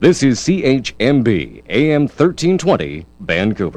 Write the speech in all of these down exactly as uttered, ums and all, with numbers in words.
This is C H M B, A M thirteen twenty, Vancouver.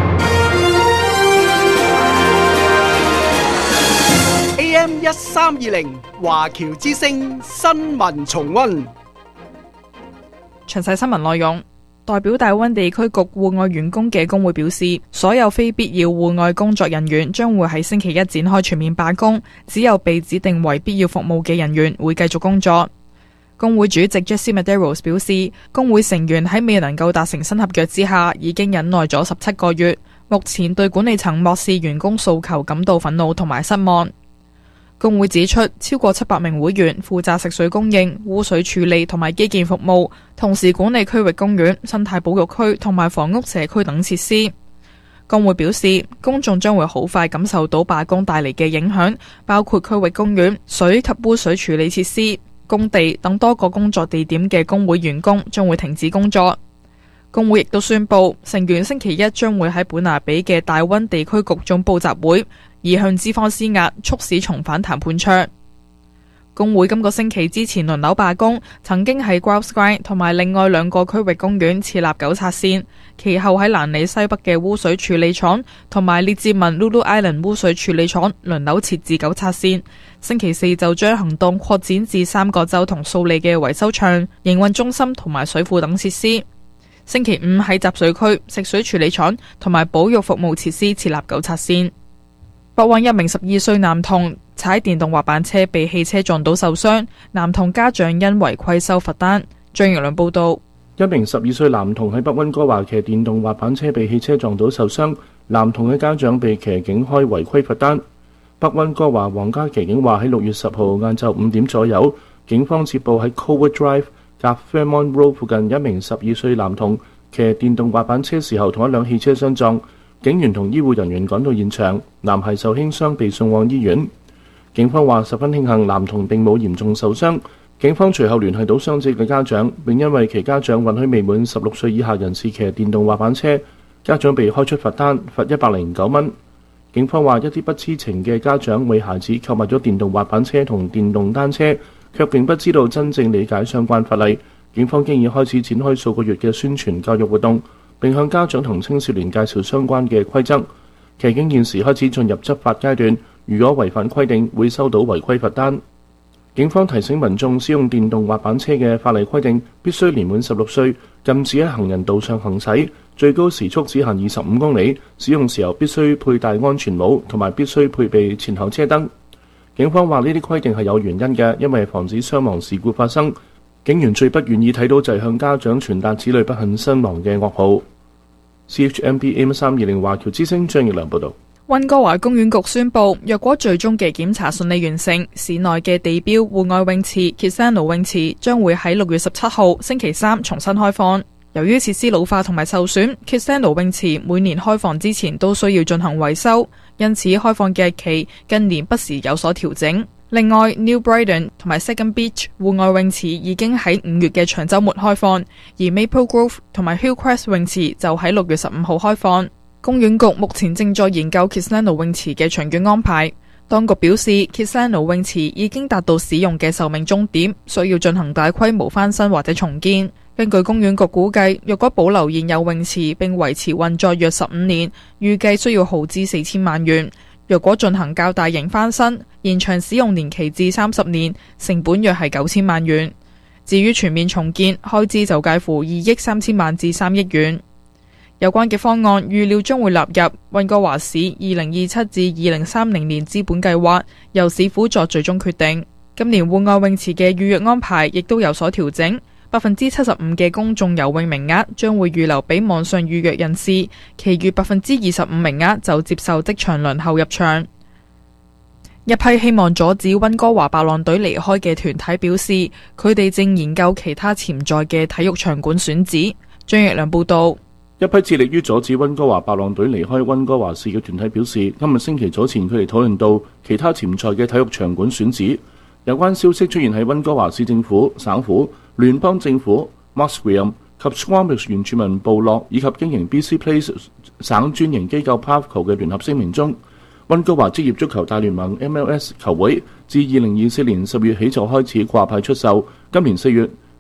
A M 一三二零華僑之聲新聞重溫。 詳細新聞內容。代表大溫地區局戶外員工嘅工會表示，所有非必要戶外工作人員將會喺星期一展開全面罷工，只有被指定為必要服務嘅人員會繼續工作。工會主席 Jesse Medeiros 表示，工會成員喺未能夠達成新合約之下，已經忍耐咗十七個月，目前對管理層漠視員工訴求感到憤怒同埋失望。工會指出，超過七百名會員負責食水供應、污水處理同埋基建服務，同時管理區域公園、生態保育區同埋房屋社區等設施。工會表示，公眾將會好快感受到罷工帶嚟嘅影響，包括區域公園、水及污水處理設施、工地等多個工作地點嘅工會員工將會停止工作。工會亦都宣布，成員星期一將會喺本拿比嘅大溫地區局總部集會，而向資方施壓，促使重返談判桌。工會今個星期之前輪流罷工，曾經喺 Grouse Grind 同埋另外兩個區域公園設立糾察線，其後喺蘭里西北嘅污水處理廠同埋列治文 Lulu Island 污水處理廠輪流設置糾察線。星期四就將行動擴展至三個州同數里嘅維修場、營運中心同埋水庫等設施。星期五喺集水區、食水處理廠同埋保育服務設施設立糾察線。北灣一名十二歲男童踩電動滑板車被汽車撞到受傷，男童家長因違規收罰單。張奕良報道。 一名十二歲男童喺北溫哥華騎電動滑板車被汽車撞到受傷，男童嘅家長被騎警開違規罰單。北溫哥華皇家騎警話喺六月十號晏晝五點左右，警方接報喺 Colwood Drive 夾 Fairmont Road 附近一名十二歲男童騎電動滑板車時候同一輛汽車相撞，警員同醫護人員趕到現場，男孩受輕傷被送往醫院。警方話十分慶幸男童並冇嚴重受傷。警方隨後聯繫到傷者嘅家長，並因為其家長允許未滿十六歲以下人士騎電動滑板車，家長被開出罰單，罰一百零九蚊。警方話一啲不知情嘅家長為孩子購買咗電動滑板車同電動單車，卻並不知道真正理解相關法例。警方經已開始展開數個月嘅宣傳教育活動，並向家長同青少年介紹相關嘅規則。騎警現時開始進入執法階段，如果違反規定，會收到違規罰單。警方提醒民眾使用電動滑板車嘅法例規定必須年滿十六歲，禁止喺行人道上行駛，最高時速只限二十五公里，使用時候必須佩戴安全帽，同埋必須配備前後車燈。警方話呢啲規定係有原因嘅，因為防止傷亡事故發生。警員最不願意睇到就係向家長傳達子女不幸身亡嘅噩耗。C H M B A M 三二零華僑之聲張奕良報道。 溫哥華公園局宣布，若果最終嘅檢查順利完成，市內嘅地標戶外泳池 Kisano 泳池將會喺六月十七號星期三重新開放。由於設施老化同埋受損， Kisano 泳池每年開放之前都需要進行維修，因此開放嘅日期近年不時有所調整。另外 New Brighton 同埋 Second Beach 戶外泳池已經喺五月嘅長週末開放，而 Maple Grove 同埋 Hillcrest 泳池就喺六月十五號開放。公園局目前正在研究 Kisano 泳池嘅長遠安排。當局表示 Kisano 泳池已經達到使用嘅壽命終點，需要進行大規模翻新或者重建。根據公園局估計，若果保留現有泳池並維持運作約十五年，預計需要耗資四千萬元。若果進行較大型翻新，延長使用年期至三十年，成本約係九千萬元。至於全面重建，開支就介乎二億三千萬至三億元。有關嘅方案預料將會納入溫哥華市二零二七至二零三零年資本計劃，由市府作最終決定。今年戶外泳池嘅預約安排亦都有所調整，百分之七十五嘅公眾游泳名額將會預留俾網上預約人士，其餘百分之二十五名額就接受即場輪候入場。一批希望阻止溫哥華白浪隊離開嘅團體表示，佢哋正研究其他潛在嘅體育場館選址。張奕良報道。 一批致力於阻止溫哥華白浪隊離開溫哥華市嘅團體表示，今日星期早前佢哋討論到其他潛在嘅體育場館選址。有關消息出現喺溫哥華市政府、省府、聯邦政府、Musqueam 及 Squamish 原住民部落以及經營 B C Place 省專營機構 Pavco 嘅聯合聲明中。溫哥華職業足球大聯盟 M L S 球會自二零二四年十月起就開始掛牌出售，今年四月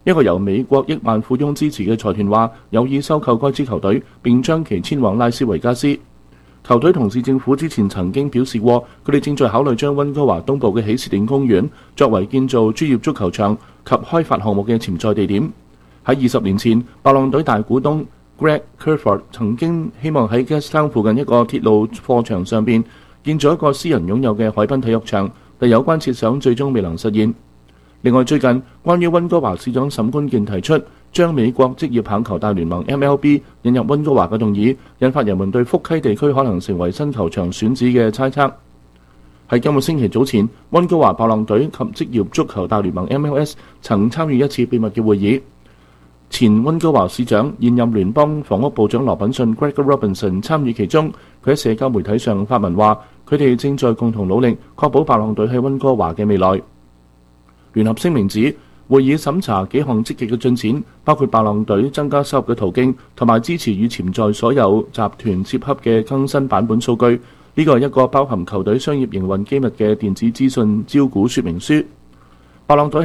一個由美國億萬富翁支持嘅財團話有意收購該支球隊，並將其遷往拉斯維加斯。球隊同市政府之前曾經表示過，佢哋正在考慮將溫哥華東部嘅喜事定公園作為建造專業足球場及開發項目嘅潛在地點。喺二十年前，白浪隊大股東 Greg Kerford 曾經希望喺 Gastown 附近一個鐵路貨場上邊建造一個私人擁有嘅海濱體育場，但有關設想最終未能實現。另外，最近關於溫哥華市長沈觀健提出將美國職業棒球大聯盟 M L B 引入溫哥華嘅動議，引發人們對福溪地區可能成為新球場選址嘅猜測。喺今個星期早前，溫哥華白浪隊及職業足球大聯盟 M L S 曾參與一次秘密嘅會議。前溫哥華市長、現任聯邦房屋部長羅品遜 Greg Robinson 參與其中。佢喺社交媒體上發文話，佢哋正在共同努力確保白浪隊喺溫哥華嘅未來。聯合聲明指，會議審查幾項積極嘅進展，包括白浪隊增加收入嘅途徑，同埋支持與潛在所有集團接洽嘅更新版本數據。呢個係一個包含球隊商業營運機密嘅電子資訊招股說明書。白浪隊